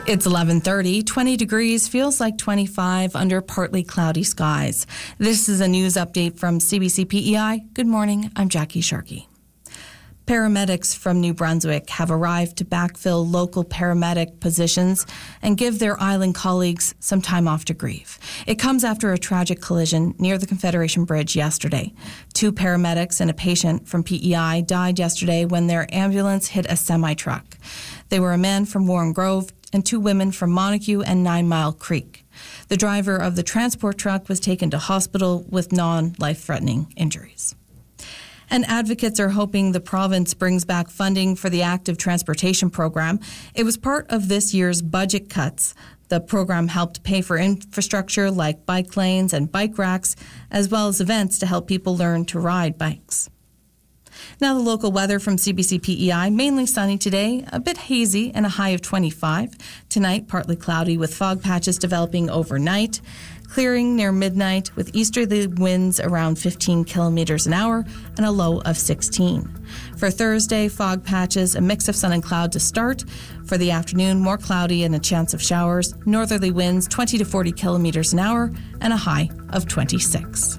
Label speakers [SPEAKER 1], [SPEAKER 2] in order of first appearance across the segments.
[SPEAKER 1] It's 11:30, 20 degrees, feels like 25 under partly cloudy skies. This is a news update from CBC PEI. Good morning, I'm Jackie Sharkey. Paramedics from New Brunswick have arrived to backfill local paramedic positions and give their island colleagues some time off to grieve. It comes after a tragic collision near the Confederation Bridge yesterday. 2 paramedics and a patient from PEI died yesterday when their ambulance hit a semi-truck. They were a man from Warren Grove and 2 women from Montague and 9 Mile Creek. The driver of the transport truck was taken to hospital with non-life-threatening injuries. And advocates are hoping the province brings back funding for the Active Transportation Program. It was part of this year's budget cuts. The program helped pay for infrastructure like bike lanes and bike racks, as well as events to help people learn to ride bikes. Now the local weather from CBC PEI, mainly sunny today, a bit hazy and a high of 25. Tonight, partly cloudy with fog patches developing overnight. Clearing near midnight with easterly winds around 15 kilometers an hour and a low of 16. For Thursday, fog patches, a mix of sun and cloud to start. For the afternoon, more cloudy and a chance of showers. Northerly winds 20 to 40 kilometers an hour and a high of 26.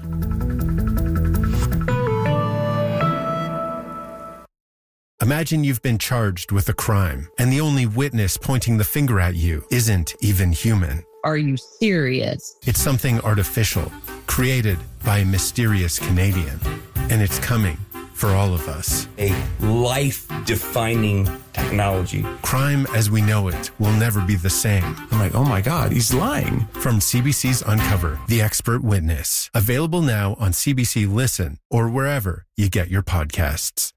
[SPEAKER 2] Imagine you've been charged with a crime and the only witness pointing the finger at you isn't even human.
[SPEAKER 3] Are you serious?
[SPEAKER 2] It's something artificial, created by a mysterious Canadian. And it's coming for all of us.
[SPEAKER 4] A life-defining technology.
[SPEAKER 2] Crime as we know it will never be the same.
[SPEAKER 5] I'm like, oh my God, he's lying.
[SPEAKER 2] From CBC's Uncover, The Expert Witness. Available now on CBC Listen or wherever you get your podcasts.